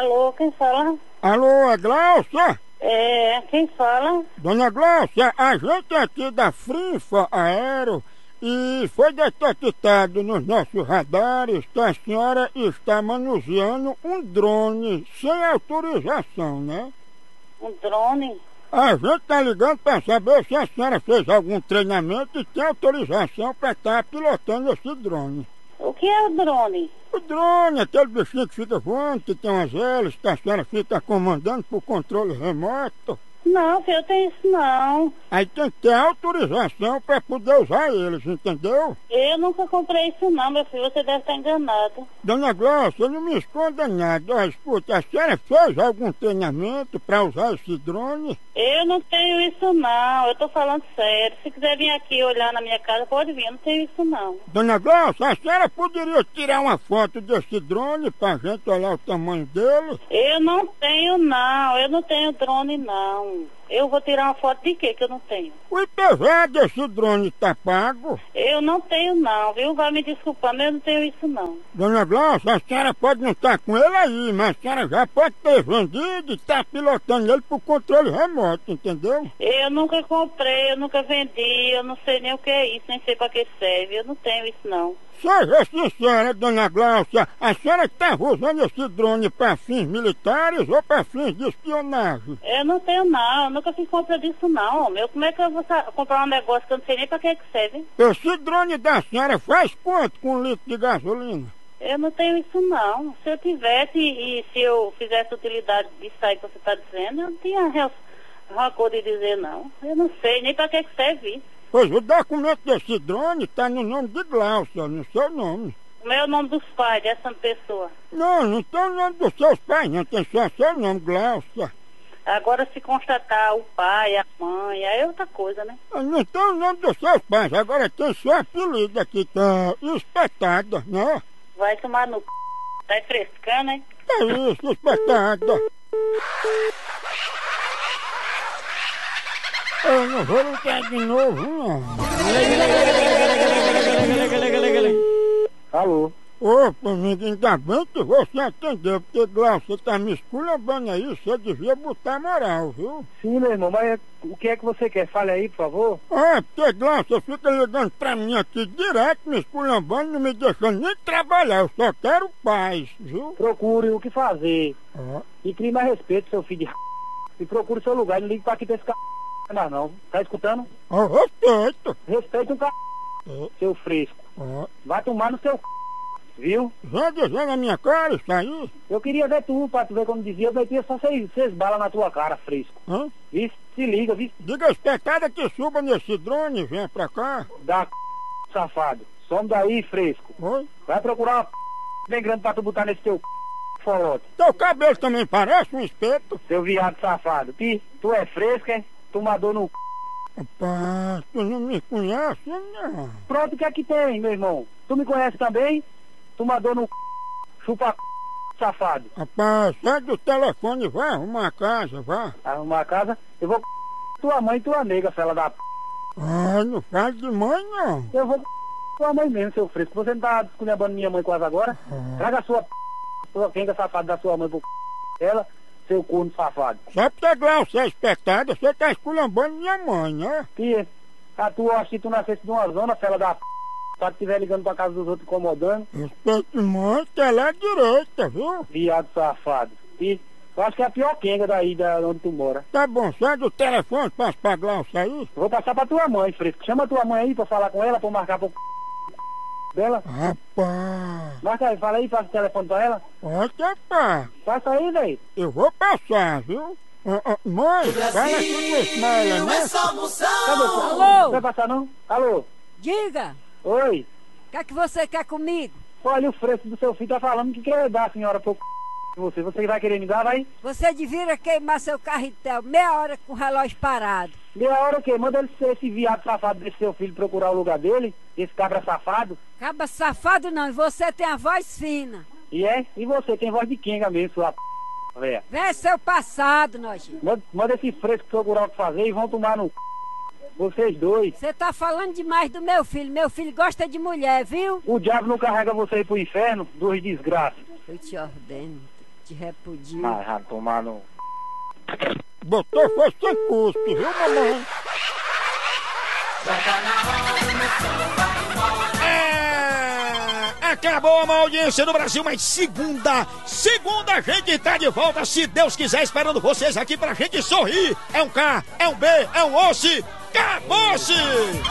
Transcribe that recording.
Alô, quem fala? Alô, é Glaucia? Quem fala? Dona Glaucia, a gente aqui da Frinfa Aero e foi detectado nos nossos radares que a senhora está manuseando um drone sem autorização, né? Um drone? A gente tá ligando para saber se a senhora fez algum treinamento e tem autorização para estar pilotando esse drone. O que é o drone? O drone, aquele bichinho que fica voando, que tem umas hélices, que a senhora fica comandando por controle remoto. Não, filho, eu tenho isso não. Aí tem que ter autorização para poder usar eles, entendeu? Eu nunca comprei isso não, meu filho, você deve estar enganado. Dona Glaucia, não me esconda nada. Ó, escuta, a senhora fez algum treinamento para usar esse drone? Eu não tenho isso não, eu tô falando sério. Se quiser vir aqui olhar na minha casa, pode vir, eu não tenho isso não. Dona Glaucia, a senhora poderia tirar uma foto desse drone pra gente olhar o tamanho dele? Eu não tenho não, eu não tenho drone não. Eu vou tirar uma foto de quê que eu não tenho? O IPVA desse drone tá pago? Eu não tenho não, viu? Vai me desculpar, mas eu não tenho isso não. Dona Glaucia, a senhora pode não estar com ele aí, mas a senhora já pode ter vendido e tá pilotando ele por controle remoto, entendeu? Eu nunca comprei, eu nunca vendi, eu não sei nem o que é isso, nem sei pra que serve, eu não tenho isso não. Seja sincera, Dona Glaucia, a senhora estava usando esse drone para fins militares ou para fins de espionagem? Eu não tenho não, eu nunca fiz compra disso não, meu. Como é que eu vou comprar um negócio que eu não sei nem pra que serve? Esse drone da senhora faz quanto com um litro de gasolina? Eu não tenho isso não. Se eu tivesse e se eu fizesse utilidade disso aí que você está dizendo, eu não tinha rancor de dizer não. Eu não sei nem pra que serve isso. Pois o documento desse drone está no nome de Glaucia, no seu nome. Como é o nome dos pais dessa pessoa? Não, não tem o nome dos seus pais, não. Tem só seu nome, Glaucia. Agora, se constatar o pai, a mãe, aí é outra coisa, né? Não tem o nome dos seus pais, agora tem seu apelido aqui, tá espetada, né? Vai tomar no c... Tá frescando, hein? É isso, espetada. Eu não vou ligar de novo, não. Alô? Opa, ninguém ainda bem que você atendeu, porque Glaucia tá me esculhambando aí, você devia botar moral, viu? Sim, meu irmão, mas o que é que você quer? Fale aí, por favor. Porque Glaucia fica ligando pra mim aqui direto, me esculhambando, não me deixando nem trabalhar, eu só quero paz, viu? Procure o que fazer. Ó. E crie mais respeito, seu filho de e procure o seu lugar, não ligue pra aqui pra esse mais não. Tá escutando? Ó, respeito. Respeite o Ó. seu fresco. Ó. Vai tomar no seu viu? Já dizendo na minha cara isso aí? Eu queria ver tu, pra tu ver como dizia, eu metia só seis balas na tua cara, fresco. Hã? Viu? Se liga, viu? Diga a espetada que suba nesse drone, venha pra cá. Da safado. Some daí, fresco. Oi? Vai procurar uma bem grande pra tu botar nesse teu folote. Teu cabelo também parece um espeto. Seu viado safado. Tu é fresco, é? Tomador no Rapaz, tu não me conhece, não. Pronto, o que é que tem, meu irmão? Tu me conhece também? Tomador no chupa safado. Rapaz, sai do telefone e vai arrumar a casa, vá. Arrumar a casa, eu vou tua mãe e tua nega, fela da Ai, não faz de mãe, não. Eu vou tua mãe mesmo, seu fresco. Você não tá desculhambando minha mãe quase agora? Traga a sua quenga safada da sua mãe pro ela, seu corno safado. Só porque Glaucia é espetada, você tá esculhambando minha mãe, né? Que a tua, acho que tu nascesse de uma zona, fela da tá estiver ligando pra casa dos outros incomodando. Respeito mãe, que ela é direita, viu? Viado safado. E eu acho que é a pior quenga daí, da onde tu mora. Tá bom, sai do telefone, passa pra Glaucia aí. Vou passar pra tua mãe, fresco. Chama tua mãe aí pra falar com ela, pra marcar pro dela. Rapaz. Marca aí, fala aí, passa o telefone pra ela. Pode pá. Passa aí, velho. Eu vou passar, viu? Mãe, fala aqui com esse Maela, né? Cadê? Alô? Não vai passar não? Alô? Diga, Oi? o que é que você quer comigo? Olha, o fresco do seu filho tá falando que quer dar a senhora pro você. Você vai querer me dar, vai? Você devia queimar seu carretel meia hora com o relógio parado. Meia hora o quê? Manda ele ser esse viado safado desse seu filho procurar o lugar dele, esse cabra safado. Caba safado não, e você tem a voz fina. E é? E você tem voz de quenga mesmo, sua véia. Vê seu passado, nojinho. Manda esse fresco procurar o que fazer e vão tomar no vocês dois. Você tá falando demais do meu filho. Meu filho gosta de mulher, viu? O diabo não carrega você aí pro inferno, duas desgraças. Eu te ordeno. Te repudio. Mas já tomar no... Botou foi sem cuspe, viu, mamãe? Acabou a audiência no Brasil, mas segunda a gente tá de volta, se Deus quiser, esperando vocês aqui pra gente sorrir. É um K, é um B, é um osso, acabou-se!